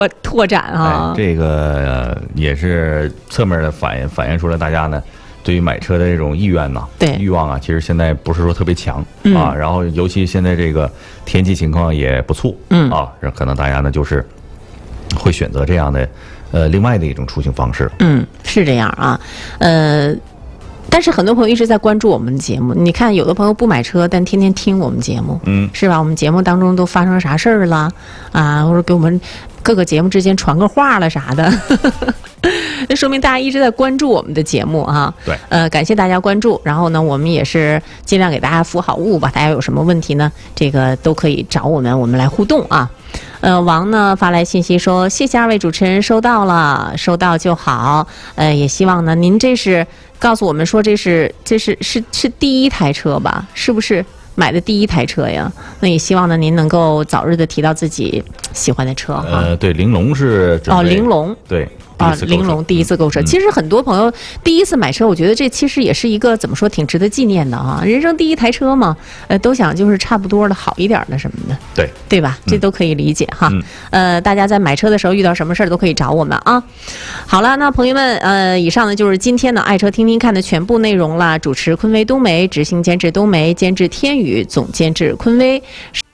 拓展啊。 这个也是侧面的反映出来大家呢对于买车的这种意愿呐， 对欲望啊，其实现在不是说特别强啊。然后尤其现在这个天气情况也不错，可能大家呢就是会选择这样的另外的一种出行方式。 是这样啊，但是很多朋友一直在关注我们的节目，你看有的朋友不买车，但天天听我们节目，是吧？我们节目当中都发生啥事儿了啊，或者给我们各个节目之间传个话了啥的，那说明大家一直在关注我们的节目啊。 对， 感谢大家关注，然后呢，我们也是尽量给大家服好务吧。大家有什么问题呢？这个都可以找我们来互动啊。王呢发来信息说，谢谢二位主持人，收到了，收到就好。也希望呢，您这是告诉我们说这是第一台车吧？是不是买的第一台车呀？那也希望呢，您能够早日的提到自己喜欢的车哈。 对，玲珑是玲珑对。 玲珑第一次购车，其实很多朋友第一次买车，我觉得这其实也是一个怎么说，挺值得纪念的啊。人生第一台车嘛，都想就是差不多的好一点的什么的，对吧？这都可以理解哈。大家在买车的时候遇到什么事儿都可以找我们啊。好了，那朋友们，以上呢就是今天的爱车听听看的全部内容了。主持昆威东梅，执行监制东梅，监制天宇，总监制昆威。